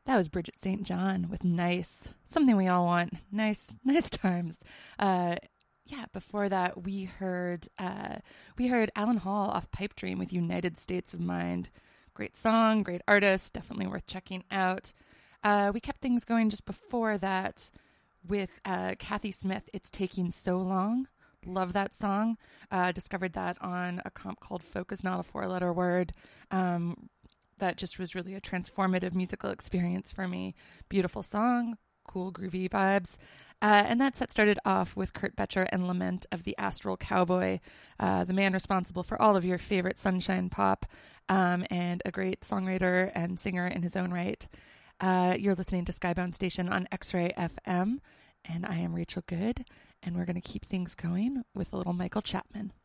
That was Bridget St. John with Nice. Something we all want. Nice times. Before that we heard Alan Hall off Pipe Dream with United States of Mind. Great song, great artist, definitely worth checking out. We kept things going just before that with Kathy Smith, It's Taking So Long. Love that song. Discovered that on a comp called Folk Is Not a Four-Letter Word. That just was really a transformative musical experience for me. Beautiful song, cool groovy vibes. And that set started off with Kurt Betcher and Lament of the Astral Cowboy, the man responsible for all of your favorite sunshine pop, and a great songwriter and singer in his own right. You're listening to Skybound Station on X-Ray FM, and I am Rachel Good, and we're going to keep things going with a little Michael Chapman.